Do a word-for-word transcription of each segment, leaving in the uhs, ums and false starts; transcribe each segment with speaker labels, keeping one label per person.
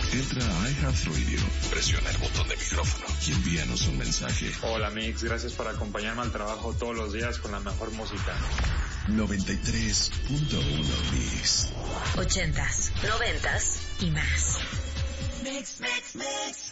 Speaker 1: Entra a iHeartRadio, presiona el botón de micrófono y envíanos un mensaje.
Speaker 2: Hola Mix, gracias por acompañarme al trabajo todos los días con la mejor música.
Speaker 1: noventa y tres punto uno Mix.
Speaker 3: Ochentas, noventas y más.
Speaker 4: Mix, mix, mix.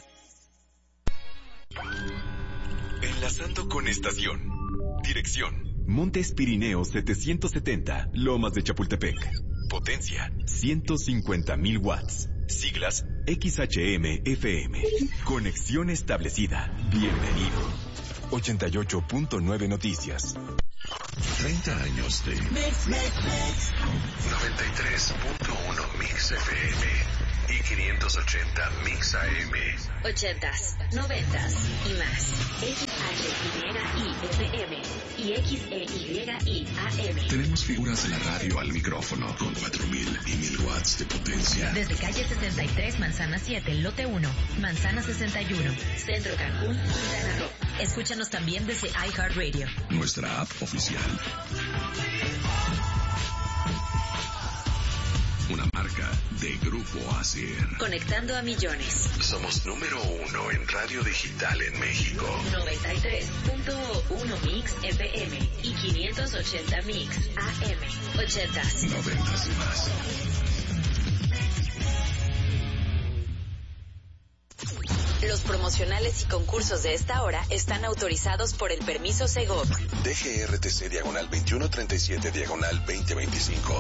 Speaker 5: Enlazando con estación. Dirección: Montes Pirineos setecientos setenta, Lomas de Chapultepec. Potencia: ciento cincuenta mil watts. Siglas: X H M F M. Conexión establecida. Bienvenido. ochenta y ocho punto nueve Noticias.
Speaker 1: treinta años de
Speaker 4: Mix, mix, mix.
Speaker 1: noventa y tres punto uno Mix F M y quinientos ochenta Mix A M.
Speaker 3: Ochentas, noventas y más. X H Y F M y X E Y I A M.
Speaker 1: Tenemos figuras de la radio al micrófono con cuatro mil y mil watts de potencia.
Speaker 3: Desde calle sesenta y tres, Manzana siete, Lote uno, Manzana sesenta y uno, Centro Cancún, Quintana Roo. Escúchanos también desde iHeartRadio.
Speaker 1: Nuestra app oficial. Una marca de Grupo Acer.
Speaker 3: Conectando a millones.
Speaker 1: Somos número uno en radio digital en México.
Speaker 3: noventa y tres punto uno Mix F M y quinientos ochenta Mix A M. Ochentas.
Speaker 1: Noventas y más.
Speaker 3: Los promocionales y concursos de esta hora están autorizados por el permiso Segov.
Speaker 1: D G R T C diagonal veintiuno treinta y siete diagonal veinte veinticinco.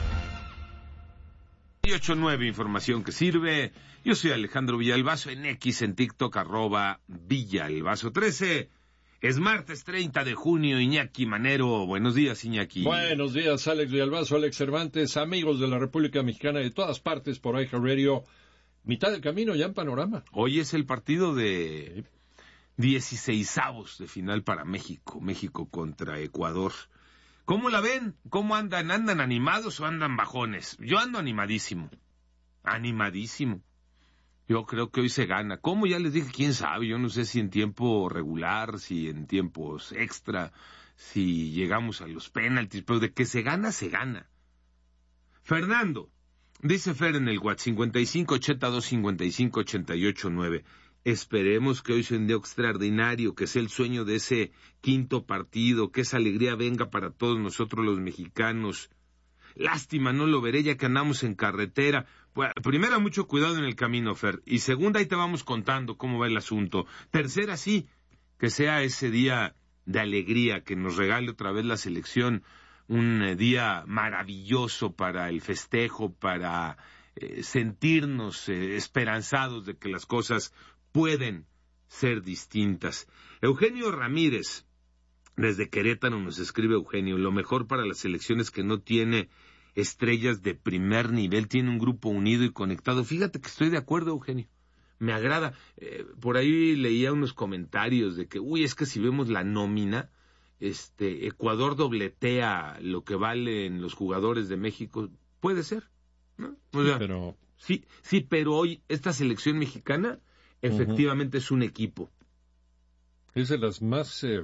Speaker 6: ocho nueve, información que sirve. Yo soy Alejandro Villalbazo, en X, en TikTok, arroba Villalbazo trece. Es martes treinta de junio, Iñaki Manero. Buenos días, Iñaki.
Speaker 7: Buenos días, Alex Villalbazo, Alex Cervantes, amigos de la República Mexicana de todas partes por iHeartRadio. Mitad del camino ya en panorama.
Speaker 6: Hoy es el partido de dieciseisavos de final para México. México contra Ecuador. ¿Cómo la ven? ¿Cómo andan? ¿Andan animados o andan bajones? Yo ando animadísimo. Animadísimo. Yo creo que hoy se gana. ¿Cómo? Ya les dije, quién sabe. Yo no sé si en tiempo regular, si en tiempos extra, si llegamos a los penaltis, pero de que se gana, se gana. Fernando, dice Fer en el WhatsApp, cincuenta y cinco ochenta y dos cincuenta y cinco ochenta y ocho nueve. Esperemos que hoy sea un día extraordinario, que sea el sueño de ese quinto partido, que esa alegría venga para todos nosotros los mexicanos. Lástima, no lo veré ya que andamos en carretera. Pues, primera, mucho cuidado en el camino, Fer. Y segunda, ahí te vamos contando cómo va el asunto. Tercera, sí, que sea ese día de alegría, que nos regale otra vez la selección un eh, día maravilloso para el festejo, para eh, sentirnos eh, esperanzados de que las cosas pueden ser distintas. Eugenio Ramírez, desde Querétaro, nos escribe Eugenio, lo mejor para la selección es que no tiene estrellas de primer nivel, tiene un grupo unido y conectado. Fíjate que estoy de acuerdo, Eugenio. Me agrada. Eh, por ahí leía unos comentarios de que, uy, es que si vemos la nómina, este, Ecuador dobletea lo que valen los jugadores de México. Puede ser, ¿no? O sea,
Speaker 7: Sí, pero...
Speaker 6: sí, sí, pero hoy esta selección mexicana efectivamente uh-huh. es un equipo.
Speaker 7: Es de las más eh,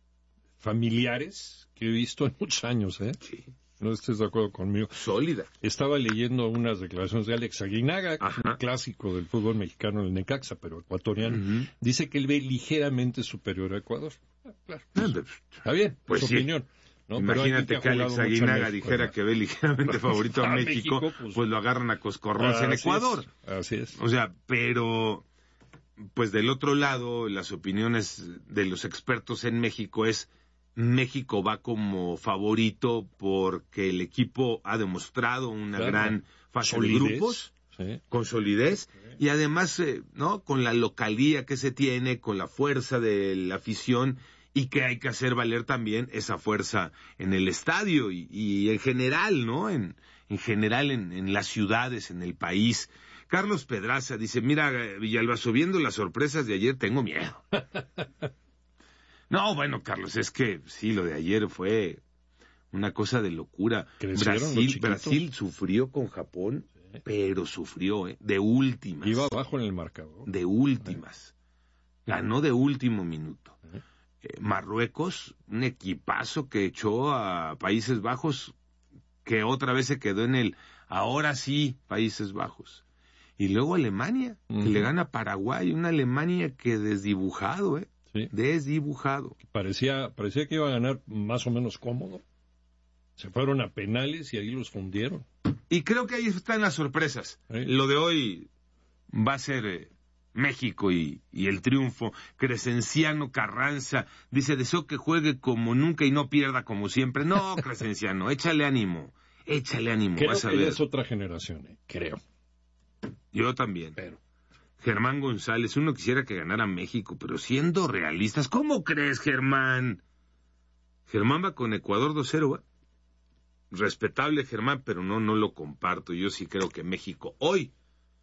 Speaker 7: familiares que he visto en muchos años, ¿eh?
Speaker 6: Sí.
Speaker 7: No estés de acuerdo conmigo.
Speaker 6: Sólida.
Speaker 7: Estaba leyendo unas declaraciones de Alex Aguinaga,
Speaker 6: Ajá.
Speaker 7: un clásico del fútbol mexicano, el Necaxa, pero ecuatoriano. Uh-huh. Dice que él ve ligeramente superior a Ecuador. Ah, claro. Pues, está bien,
Speaker 6: pues
Speaker 7: su
Speaker 6: sí.
Speaker 7: opinión. ¿No?
Speaker 6: Imagínate que, que Alex Aguinaga dijera que ve ligeramente favorito a, a México, México pues, pues lo agarran a coscorrones en Ecuador.
Speaker 7: Es, así es.
Speaker 6: O sea, pero pues del otro lado, las opiniones de los expertos en México es México va como favorito porque el equipo ha demostrado una claro. gran fase solidez, de grupos, sí. con solidez, sí. y además, eh, ¿no? Con la localía que se tiene, con la fuerza de la afición, y que hay que hacer valer también esa fuerza en el estadio y, y en general, ¿no? En, en general en, en las ciudades, en el país. Carlos Pedraza dice, mira, Villalbazo, viendo las sorpresas de ayer tengo miedo. No, bueno, Carlos, es que sí, lo de ayer fue una cosa de locura. Brasil, Brasil sufrió con Japón, sí. pero sufrió, ¿eh? De últimas.
Speaker 7: Iba abajo en el marcador.
Speaker 6: De últimas. Ganó de último minuto. Sí. Eh, Marruecos, un equipazo que echó a Países Bajos, que otra vez se quedó en el ahora sí Países Bajos. Y luego Alemania, uh-huh. que le gana a Paraguay, una Alemania que desdibujado, ¿eh? Sí. Desdibujado.
Speaker 7: Parecía, parecía que iba a ganar más o menos cómodo. Se fueron a penales y ahí los fundieron.
Speaker 6: Y creo que ahí están las sorpresas. ¿Sí? Lo de hoy va a ser eh, México y, y el triunfo. Crescenciano Carranza dice, deseo que juegue como nunca y no pierda como siempre. No, Crescenciano, échale ánimo, échale ánimo.
Speaker 7: Creo
Speaker 6: vas a
Speaker 7: que
Speaker 6: ver.
Speaker 7: Es otra generación, eh, creo.
Speaker 6: Yo también.
Speaker 7: Pero
Speaker 6: Germán González, uno quisiera que ganara México, pero siendo realistas, ¿cómo crees, Germán? Germán va con Ecuador dos cero, ¿va? Respetable, Germán, pero no, no lo comparto. Yo sí creo que México hoy,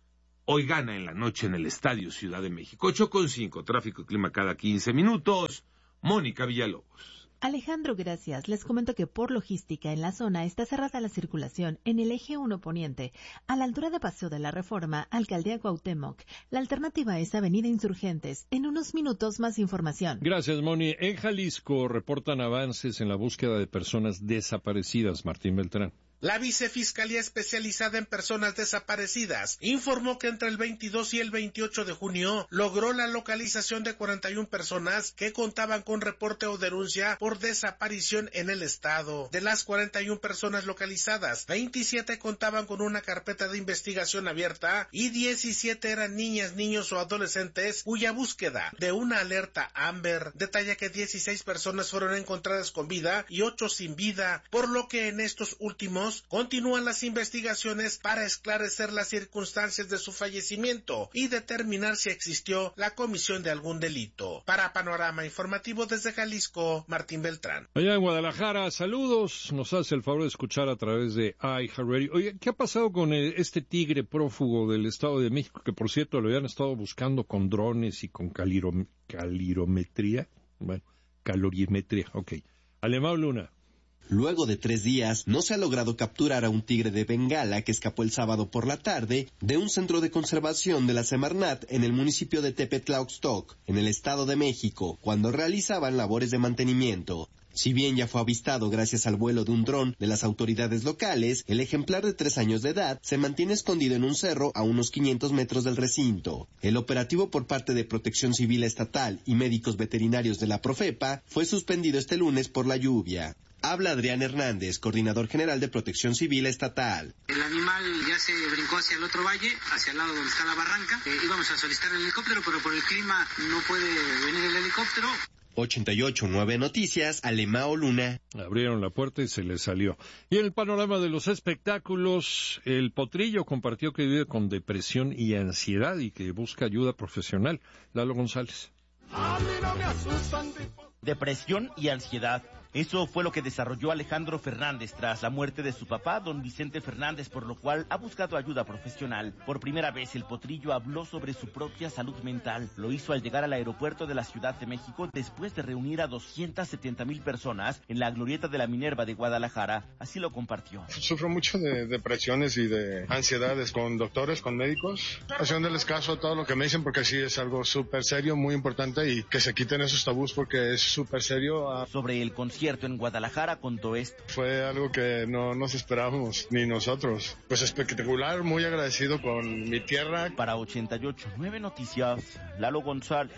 Speaker 6: hoy gana en la noche en el Estadio Ciudad de México. ocho con cinco, tráfico y clima cada quince minutos. Mónica Villalobos.
Speaker 8: Alejandro, gracias. Les comento que por logística en la zona está cerrada la circulación en el eje uno poniente, a la altura de Paseo de la Reforma, Alcaldía Cuauhtémoc. La alternativa es Avenida Insurgentes. En unos minutos más información.
Speaker 7: Gracias, Moni. En Jalisco reportan avances en la búsqueda de personas desaparecidas. Martín Beltrán.
Speaker 9: La Vicefiscalía Especializada en Personas Desaparecidas informó que entre el veintidós y el veintiocho de junio logró la localización de cuarenta y una personas que contaban con reporte o denuncia por desaparición en el estado. De las cuarenta y una personas localizadas, veintisiete contaban con una carpeta de investigación abierta y diecisiete eran niñas, niños o adolescentes cuya búsqueda de una alerta Amber detalla que dieciséis personas fueron encontradas con vida y ocho sin vida, por lo que en estos últimos continúan las investigaciones para esclarecer las circunstancias de su fallecimiento y determinar si existió la comisión de algún delito. Para Panorama Informativo desde Jalisco, Martín Beltrán.
Speaker 7: Allá en Guadalajara, saludos. Nos hace el favor de escuchar a través de iHeartRadio. Oye, ¿qué ha pasado con el, este tigre prófugo del Estado de México? Que, por cierto, lo habían estado buscando con drones y con calirom, calirometría. Bueno, calorimetría. Ok. Alemão Luna.
Speaker 10: Luego de tres días, no se ha logrado capturar a un tigre de Bengala que escapó el sábado por la tarde de un centro de conservación de la Semarnat en el municipio de Tepetlauxtoc, en el Estado de México, cuando realizaban labores de mantenimiento. Si bien ya fue avistado gracias al vuelo de un dron de las autoridades locales, el ejemplar de tres años de edad se mantiene escondido en un cerro a unos quinientos metros del recinto. El operativo por parte de Protección Civil Estatal y médicos veterinarios de la Profepa fue suspendido este lunes por la lluvia. Habla Adrián Hernández, coordinador general de Protección Civil Estatal.
Speaker 11: El animal ya se brincó hacia el otro valle, hacia el lado donde está la barranca. Eh, íbamos a solicitar el helicóptero, pero por el clima no puede venir el helicóptero.
Speaker 10: ochenta y ocho punto nueve Noticias, Alemão Luna.
Speaker 7: Abrieron la puerta y se les salió. Y en el panorama de los espectáculos, el Potrillo compartió que vive con depresión y ansiedad y que busca ayuda profesional. Lalo González.
Speaker 12: A mí no me asustan. Depresión y ansiedad. Eso fue lo que desarrolló Alejandro Fernández tras la muerte de su papá, don Vicente Fernández, por lo cual ha buscado ayuda profesional. Por primera vez, el Potrillo habló sobre su propia salud mental. Lo hizo al llegar al aeropuerto de la Ciudad de México después de reunir a doscientas setenta mil personas en la glorieta de la Minerva de Guadalajara. Así lo compartió.
Speaker 13: Sufro mucho de depresiones y de ansiedades con doctores, con médicos, haciéndoles caso a todo lo que me dicen porque sí es algo súper serio, muy importante y que se quiten esos tabús porque es súper serio.
Speaker 12: Sobre el concierto en Guadalajara contó esto.
Speaker 13: Fue algo que no nos esperábamos, ni nosotros. Pues espectacular, muy agradecido con mi tierra.
Speaker 12: Para ochenta y ocho punto nueve Noticias, Lalo González.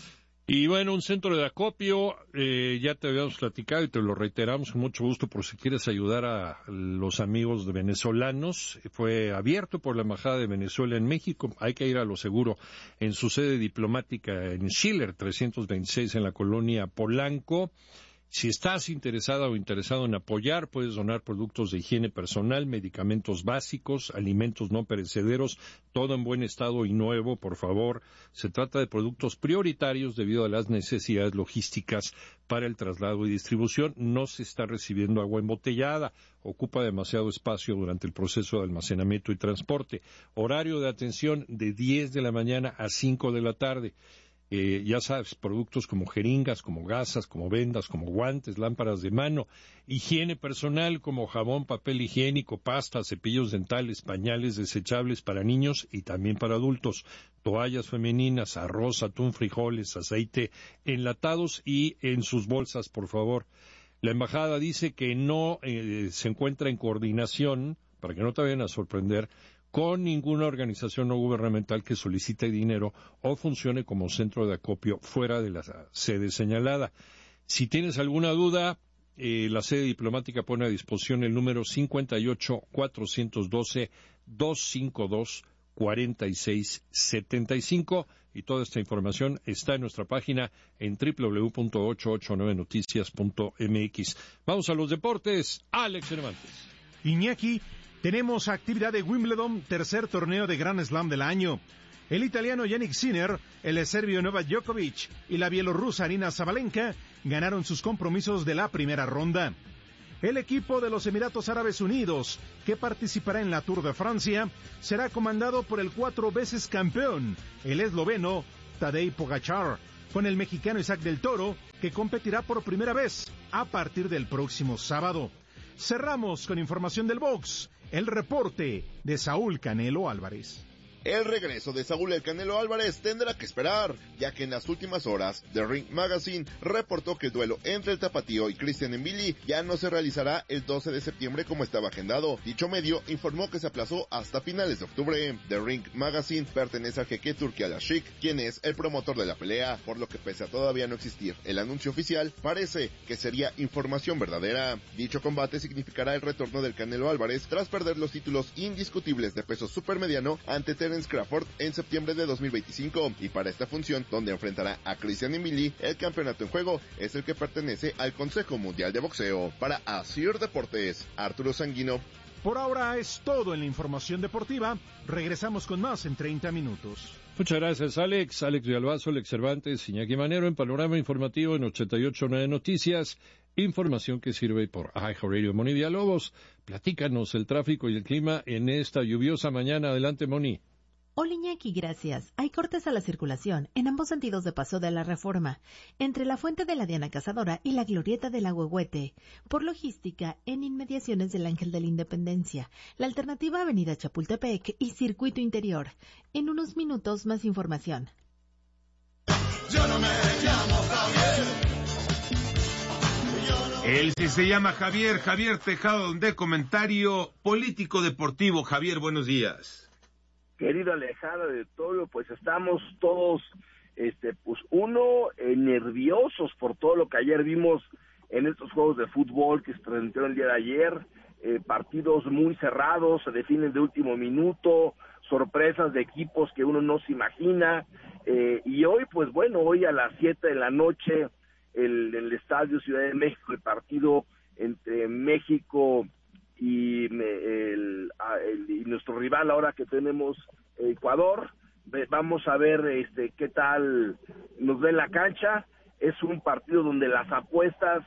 Speaker 7: Y bueno, un centro de acopio, eh, ya te habíamos platicado y te lo reiteramos con mucho gusto por si quieres ayudar a los amigos de venezolanos. Fue abierto por la Embajada de Venezuela en México. Hay que ir a lo seguro en su sede diplomática en Schiller trescientos veintiséis en la colonia Polanco. Si estás interesada o interesado en apoyar, puedes donar productos de higiene personal, medicamentos básicos, alimentos no perecederos, todo en buen estado y nuevo, por favor. Se trata de productos prioritarios debido a las necesidades logísticas para el traslado y distribución. No se está recibiendo agua embotellada, ocupa demasiado espacio durante el proceso de almacenamiento y transporte. Horario de atención de diez de la mañana a cinco de la tarde. Eh, ya sabes, productos como jeringas, como gasas, como vendas, como guantes, lámparas de mano, higiene personal como jabón, papel higiénico, pasta, cepillos dentales, pañales desechables para niños y también para adultos, toallas femeninas, arroz, atún, frijoles, aceite, enlatados y en sus bolsas, por favor. La embajada dice que no eh, se encuentra en coordinación, para que no te vayan a sorprender, con ninguna organización no gubernamental que solicite dinero o funcione como centro de acopio fuera de la sede señalada. Si tienes alguna duda, eh, la sede diplomática pone a disposición el número cincuenta y ocho, cuatrocientos doce, doscientos cincuenta y dos, cuarenta y seis setenta y cinco, y toda esta información está en nuestra página en doble u doble u doble u punto ochocientos ochenta y nueve noticias punto m x. Vamos a los deportes. Alex Cervantes.
Speaker 14: Iñaki, tenemos actividad de Wimbledon, tercer torneo de Grand Slam del año. El italiano Jannik Sinner, el serbio Novak Djokovic y la bielorrusa Arina Sabalenka ganaron sus compromisos de la primera ronda. El equipo de los Emiratos Árabes Unidos, que participará en la Tour de Francia, será comandado por el cuatro veces campeón, el esloveno Tadej Pogačar, con el mexicano Isaac del Toro, que competirá por primera vez a partir del próximo sábado. Cerramos con información del box, el reporte de Saúl Canelo Álvarez.
Speaker 15: El regreso de Saúl El Canelo Álvarez tendrá que esperar, ya que en las últimas horas, The Ring Magazine reportó que el duelo entre el tapatío y Christian Mbili ya no se realizará el doce de septiembre como estaba agendado. Dicho medio informó que se aplazó hasta finales de octubre. The Ring Magazine pertenece al jeque Turki Al-Ashik, quien es el promotor de la pelea, por lo que pese a todavía no existir el anuncio oficial, parece que sería información verdadera. Dicho combate significará el retorno del Canelo Álvarez tras perder los títulos indiscutibles de peso supermediano ante Terence Crawford en septiembre de dos mil veinticinco, y para esta función, donde enfrentará a Christian Mbili, el campeonato en juego es el que pertenece al Consejo Mundial de Boxeo. Para Asir Deportes, Arturo Sanguino.
Speaker 14: Por ahora es todo en la información deportiva. Regresamos con más en treinta minutos.
Speaker 7: Muchas gracias, Alex. Alex Villalbazo, Alex Cervantes, Iñaki Manero en Panorama Informativo en ochenta y ocho punto nueve Noticias. Información que sirve por iHeartRadio. Moni Villalobos, platícanos el tráfico y el clima en esta lluviosa mañana. Adelante, Moni.
Speaker 8: Hola Iñaki, gracias. Hay cortes a la circulación en ambos sentidos de Paso de la Reforma, entre la Fuente de la Diana Cazadora y la Glorieta del Ahuehuete, por logística en inmediaciones del Ángel de la Independencia, la alternativa Avenida Chapultepec y Circuito Interior. En unos minutos más información.
Speaker 4: Yo no me llamo Javier.
Speaker 6: Él sí se llama Javier, Javier Tejado, de Comentario Político Deportivo. Javier, buenos días.
Speaker 16: Querido Alejandro de Toro, pues estamos todos, este, pues uno, eh, nerviosos por todo lo que ayer vimos en estos juegos de fútbol que se transmitieron el día de ayer, eh, partidos muy cerrados, se definen de último minuto, sorpresas de equipos que uno no se imagina, eh, y hoy, pues bueno, hoy a las siete de la noche, el, el Estadio Ciudad de México, el partido entre México y, el, el, y nuestro rival ahora que tenemos Ecuador. Vamos a ver este qué tal nos ve en la cancha. Es un partido donde las apuestas...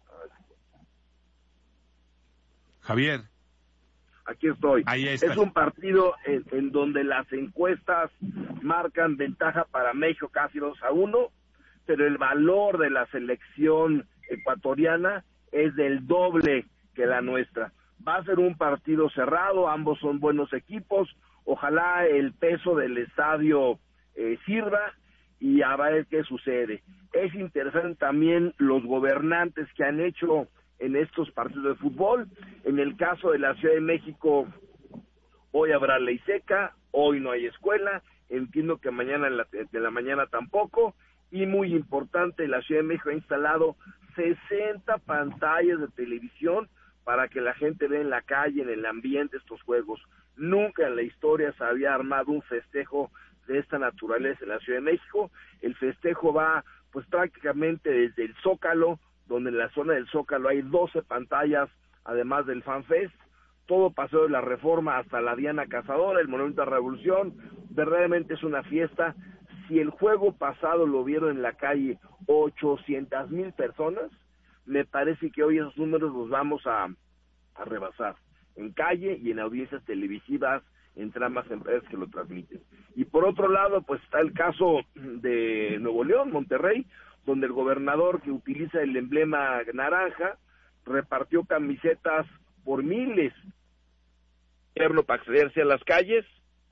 Speaker 6: Javier.
Speaker 16: Aquí estoy.
Speaker 6: Ahí está.
Speaker 16: Es un partido en, en donde las encuestas marcan ventaja para México casi dos a uno, pero el valor de la selección ecuatoriana es del doble que la nuestra. Va a ser un partido cerrado, ambos son buenos equipos, ojalá el peso del estadio eh, sirva y a ver qué sucede. Es interesante también los gobernantes que han hecho en estos partidos de fútbol. En el caso de la Ciudad de México, hoy habrá ley seca, hoy no hay escuela, entiendo que mañana en la, de la mañana tampoco, y muy importante, la Ciudad de México ha instalado sesenta pantallas de televisión para que la gente vea en la calle, en el ambiente, estos juegos. Nunca en la historia se había armado un festejo de esta naturaleza en la Ciudad de México. El festejo va, pues prácticamente desde el Zócalo, donde en la zona del Zócalo hay doce pantallas, además del FanFest, todo Paseo de la Reforma hasta la Diana Cazadora, el Monumento a la Revolución. Verdaderamente es una fiesta. Si el juego pasado lo vieron en la calle ochocientas mil personas, me parece que hoy esos números los vamos a, a rebasar en calle y en audiencias televisivas entre ambas empresas que lo transmiten. Y por otro lado, pues está el caso de Nuevo León, Monterrey, donde el gobernador, que utiliza el emblema naranja, repartió camisetas por miles para accederse a las calles.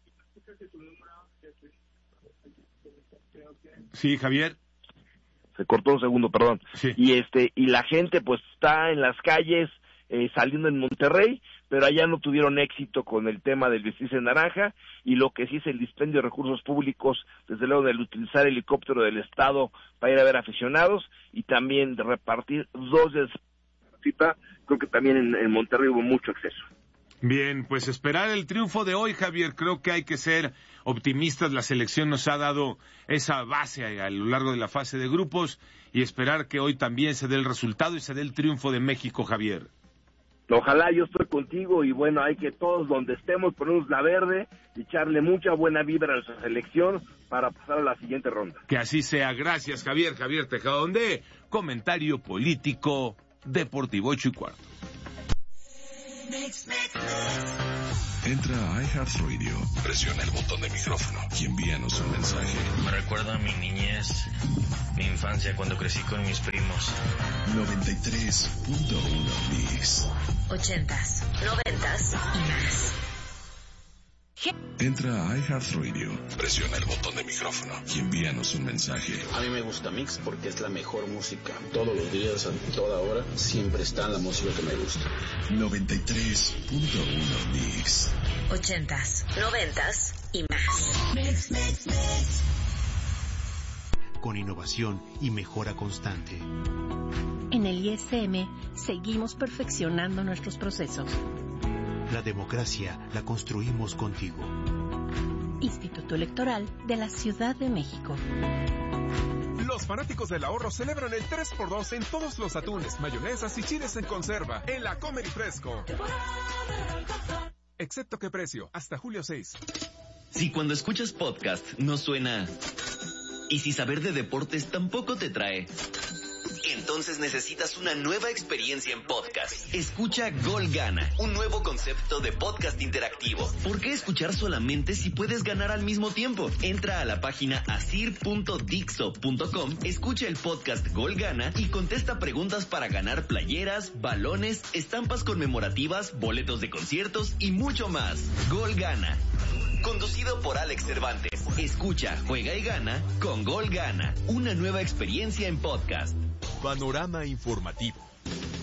Speaker 6: Sí, Javier.
Speaker 16: Se cortó un segundo, perdón. Sí. Y este y la gente pues está en las calles eh, saliendo en Monterrey pero allá no tuvieron éxito con el tema del vestirse naranja, y lo que sí es el dispendio de recursos públicos, desde luego del utilizar helicóptero del Estado para ir a ver aficionados, y también de repartir dos de cita, creo que también en, en Monterrey hubo mucho exceso.
Speaker 6: Bien, pues esperar el triunfo de hoy, Javier. Creo que hay que ser optimistas. La selección nos ha dado esa base a lo largo de la fase de grupos y esperar que hoy también se dé el resultado y se dé el triunfo de México, Javier.
Speaker 16: Ojalá, yo estoy contigo y bueno, hay que todos donde estemos ponernos la verde y echarle mucha buena vibra a nuestra selección para pasar a la siguiente ronda.
Speaker 6: Que así sea. Gracias, Javier. Javier Tejadonde, comentario político deportivo ocho y cuarto.
Speaker 1: Entra a iHeartRadio, presiona el botón de micrófono y envíanos un mensaje.
Speaker 17: Me recuerda a mi niñez, mi infancia cuando crecí con mis primos.
Speaker 1: noventa y tres punto uno Mix.
Speaker 3: Ochentas, noventas y más.
Speaker 1: Entra a iHeartRadio, presiona el botón de micrófono y envíanos un mensaje.
Speaker 18: A mí me gusta Mix porque es la mejor música. Todos los días, a toda hora, siempre está la música que me gusta.
Speaker 1: noventa y tres punto uno Mix.
Speaker 3: Ochentas, noventas y más.
Speaker 19: Mix, mix, mix. Con innovación y mejora constante.
Speaker 20: En el I S M seguimos perfeccionando nuestros procesos.
Speaker 19: La democracia la construimos contigo.
Speaker 20: Instituto Electoral de la Ciudad de México.
Speaker 21: Los fanáticos del ahorro celebran el tres por dos en todos los atunes, mayonesas y chiles en conserva en la Comer y Fresco. Excepto que precio, hasta julio seis.
Speaker 22: Si cuando escuchas podcast no suena... Y si saber de deportes tampoco te trae... Entonces necesitas una nueva experiencia en podcast. Escucha Gol Gana, un nuevo concepto de podcast interactivo. ¿Por qué escuchar solamente si puedes ganar al mismo tiempo? Entra a la página asir punto dixo punto com, escucha el podcast Gol Gana y contesta preguntas para ganar playeras, balones, estampas conmemorativas, boletos de conciertos y mucho más. Gol Gana. Conducido por Alex Cervantes. Escucha, juega y gana con Gol Gana. Una nueva experiencia en podcast.
Speaker 5: Panorama informativo.